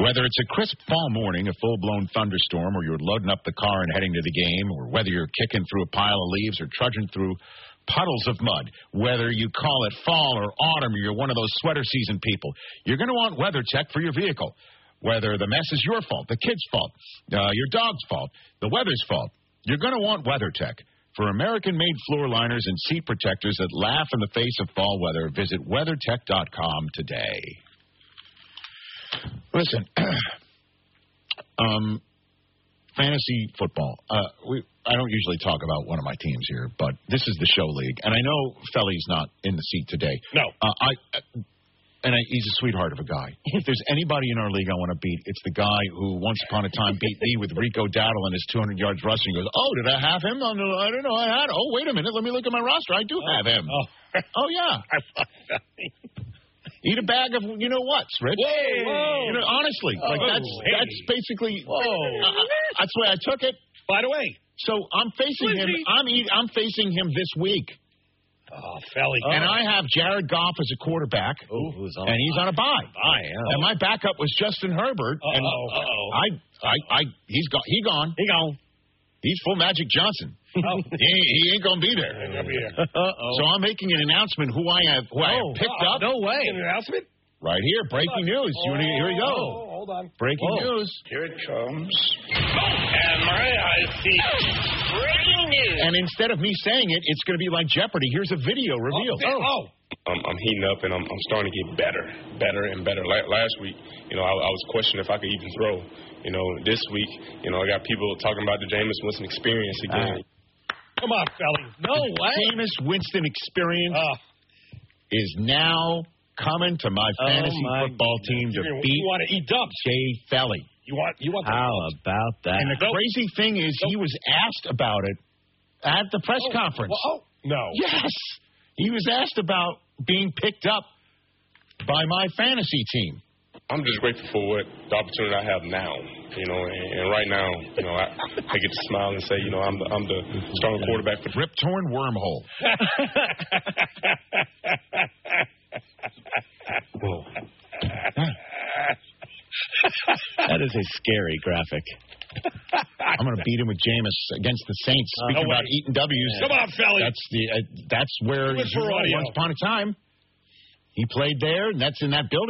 Whether it's a crisp fall morning, a full-blown thunderstorm, or you're loading up the car and heading to the game, or whether you're kicking through a pile of leaves or trudging through puddles of mud, whether you call it fall or autumn or you're one of those sweater season people, you're going to want WeatherTech for your vehicle. Whether the mess is your fault, the kid's fault, your dog's fault, the weather's fault, you're going to want WeatherTech. For American-made floor liners and seat protectors that laugh in the face of fall weather, visit WeatherTech.com today. Listen, fantasy football. I don't usually talk about one of my teams here, but this is the show league, and I know Felly's not in the seat today. No. He's a sweetheart of a guy. If there's anybody in our league I want to beat, it's the guy who once upon a time beat me with Rico Dowdle and his 200 yards rushing. He goes, oh, did I have him? I don't know. I had. Oh, wait a minute. Let me look at my roster. I do have him. Oh yeah. Eat a bag of you-know-whats, Rich. Whoa. Honestly, that's basically. That's the way I took it. By the way. So I'm facing him. I'm facing him this week. Oh, Felly. And I have Jared Goff as a quarterback. And he's on a bye. And my backup was Justin Herbert. He's gone. He's full Magic Johnson. He ain't gonna be there. So I'm making an announcement who I have picked up. No way. An announcement? Right here, breaking news. Here we go. Hold on. Breaking news. Here it comes. And my eyes see breaking news. And instead of me saying it, it's going to be like Jeopardy. Here's a video reveal. I'm heating up, and I'm starting to get better and better. Last week, I was questioning if I could even throw. This week, I got people talking about the Jameis Winston experience again. Come on, Felly. No way. Jameis Winston experience is now coming to my fantasy football team to beat you want to eat dubs. Jay Felly. You want How about that? And the crazy thing is he was asked about it at the press conference. No. Yes. He was asked about being picked up by my fantasy team. I'm just grateful for the opportunity I have now, and right now, I get to smile and say, I'm the starting quarterback for Rip-torn wormhole. Whoa. That is a scary graphic. I'm going to beat him with Jameis against the Saints. Speaking about eating W's. Come on, Felly. That's where once upon a time he played there, and that's in that building.